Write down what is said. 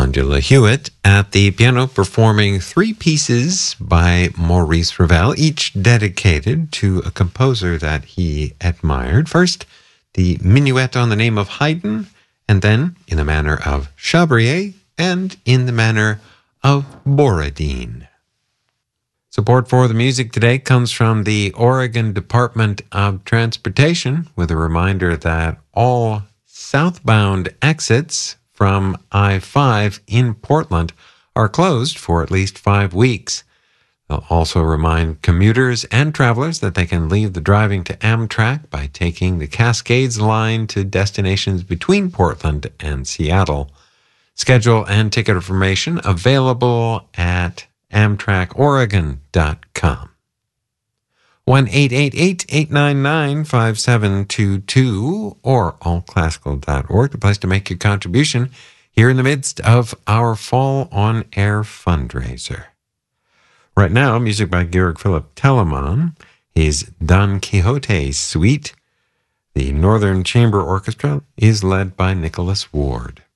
Angela Hewitt at the piano performing three pieces by Maurice Ravel, each dedicated to a composer that he admired. First, the Minuet on the Name of Haydn, and then in the manner of Chabrier and in the manner of Borodin. Support for the music today comes from the Oregon Department of Transportation, with a reminder that all southbound exits from I-5 in Portland are closed for at least 5 weeks. They'll also remind commuters and travelers that they can leave the driving to Amtrak by taking the Cascades line to destinations between Portland and Seattle. Schedule and ticket information available at AmtrakOregon.com. 1-888-899-5722 or allclassical.org, the place to make your contribution here in the midst of our Fall on Air fundraiser. Right now, music by Georg Philipp Telemann, his Don Quixote Suite. The Northern Chamber Orchestra is led by Nicholas Ward.